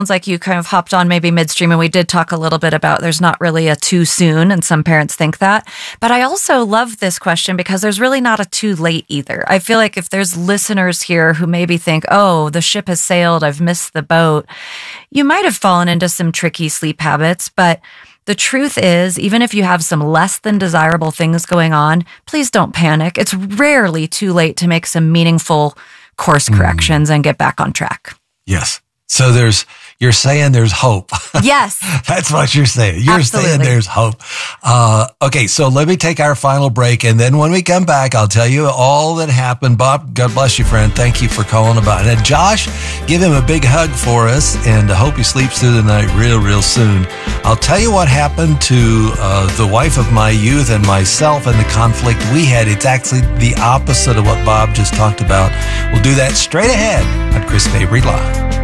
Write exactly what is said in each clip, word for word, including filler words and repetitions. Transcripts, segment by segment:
like you kind of hopped on maybe midstream, and we did talk a little bit about there's not really a too soon, and some parents think that. But I also love this question because there's really not a too late either. I feel like if there's listeners here who maybe think, oh, the ship has sailed, I've missed the boat, you might have fallen into some tricky sleep habits. But the truth is, even if you have some less than desirable things going on, please don't panic. It's rarely too late to make some meaningful course corrections mm. and get back on track. Yes. So there's, you're saying there's hope. Yes. That's what you're saying. You're Absolutely. saying there's hope. Uh, okay. So let me take our final break. And then when we come back, I'll tell you all that happened. Bob, God bless you, friend. Thank you for calling about it. And Josh, give him a big hug for us, and I hope he sleeps through the night real, real soon. I'll tell you what happened to uh, the wife of my youth and myself and the conflict we had. It's actually the opposite of what Bob just talked about. We'll do that straight ahead on Chris Mabry Live.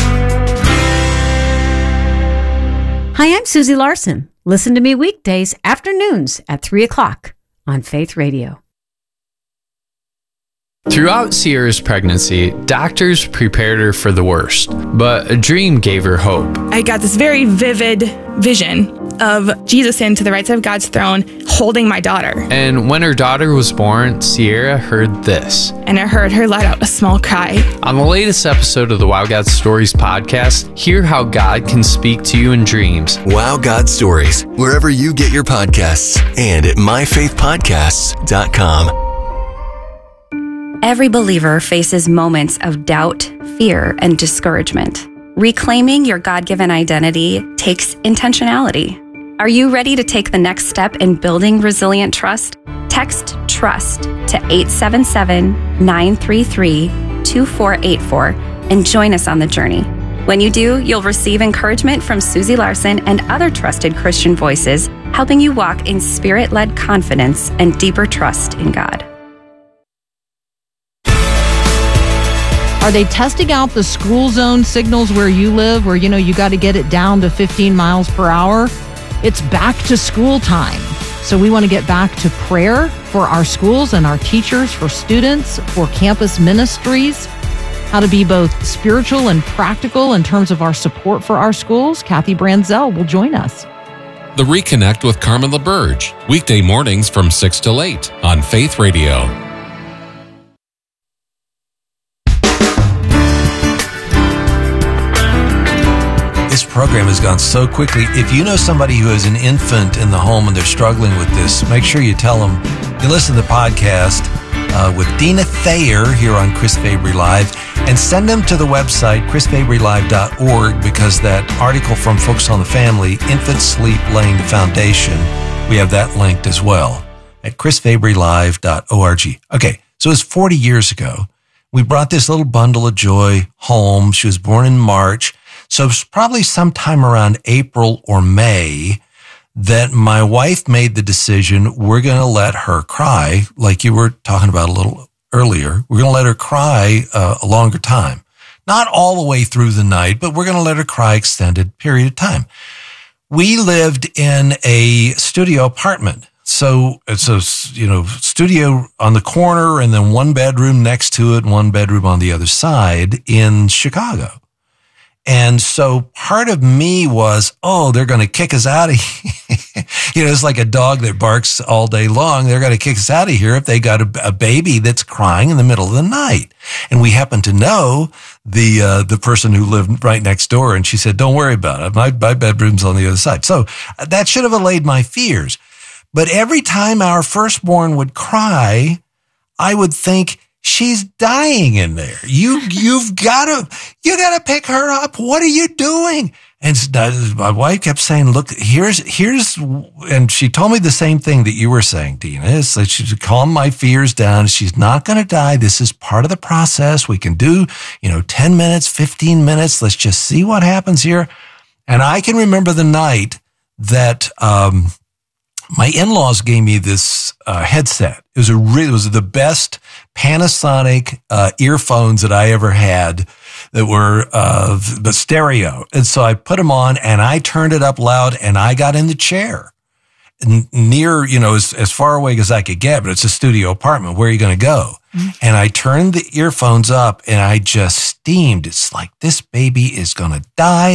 Hi, I'm Susie Larson. Listen to me weekdays afternoons at three o'clock on Faith Radio. Throughout Sierra's pregnancy, doctors prepared her for the worst, but a dream gave her hope. I got this very vivid vision of Jesus in to the right side of God's throne, holding my daughter. And when her daughter was born, Sierra heard this. And I heard her let out a small cry. On the latest episode of the Wow God Stories podcast, hear how God can speak to you in dreams. Wow God Stories, wherever you get your podcasts, and at my faith podcasts dot com. Every believer faces moments of doubt, fear, and discouragement. Reclaiming your God-given identity takes intentionality. Are you ready to take the next step in building resilient trust? Text TRUST to eight seven seven, nine three three, two four eight four and join us on the journey. When you do, you'll receive encouragement from Susie Larson and other trusted Christian voices, helping you walk in spirit-led confidence and deeper trust in God. Are they testing out the school zone signals where you live, where, you know, you got to get it down to fifteen miles per hour? It's back to school time. So we want to get back to prayer for our schools and our teachers, for students, for campus ministries, how to be both spiritual and practical in terms of our support for our schools. Kathy Branzell will join us. The Reconnect with Carmen LaBerge, weekday mornings from six till eight on Faith Radio. This program has gone so quickly. If you know somebody who has an infant in the home and they're struggling with this, make sure you tell them you listen to the podcast uh, with Dina Thayer here on Chris Mabry Live, and send them to the website chris mabry live dot org, because that article from Focus on the Family, Infant Sleep Laying the Foundation, we have that linked as well at chris mabry live dot org. Okay, so it was forty years ago. We brought this little bundle of joy home. She was born in March. So it's probably sometime around April or May that my wife made the decision, we're going to let her cry, like you were talking about a little earlier. We're going to let her cry uh, a longer time. Not all the way through the night, but we're going to let her cry extended period of time. We lived in a studio apartment. So it's a, you know, studio on the corner and then one bedroom next to it and one bedroom on the other side in Chicago. And so part of me was, oh, they're going to kick us out of here. You know, it's like a dog that barks all day long. They're going to kick us out of here if they got a, a baby that's crying in the middle of the night. And we happen to know the uh, the person who lived right next door, and she said, don't worry about it. My, my bedroom's on the other side. So that should have allayed my fears. But every time our firstborn would cry, I would think, she's dying in there. You, you've got to, you got to pick her up. What are you doing? And my wife kept saying, look, here's, here's, and she told me the same thing that you were saying, Dina, is that she should calm my fears down. She's not going to die. This is part of the process. We can do, you know, ten minutes, fifteen minutes. Let's just see what happens here. And I can remember the night that, um, my in-laws gave me this uh, headset. It was a re- it was the best Panasonic uh, earphones that I ever had that were uh, the stereo. And so I put them on and I turned it up loud and I got in the chair N- near, you know, as, as far away as I could get, but it's a studio apartment. Where are you going to go? And I turned the earphones up and I just steamed. It's like, this baby is going to die